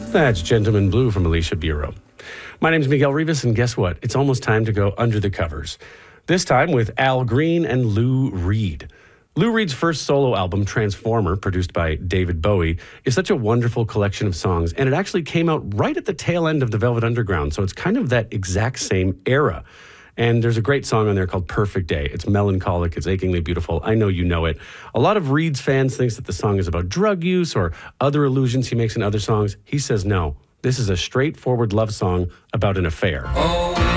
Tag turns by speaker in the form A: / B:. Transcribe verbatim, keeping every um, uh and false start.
A: That's Gentleman Blue from Alicia Bureau. My name's Miguel Rivas, and guess what? It's almost time to go under the covers. This time with Al Green and Lou Reed. Lou Reed's first solo album, Transformer, produced by David Bowie, is such a wonderful collection of songs, and it actually came out right at the tail end of the Velvet Underground, so it's kind of that exact same era. And there's a great song on there called Perfect Day. It's melancholic, it's achingly beautiful. I know you know it. A lot of Reed's fans think that the song is about drug use or other allusions he makes in other songs. He says no. This is a straightforward love song about an affair.
B: Oh.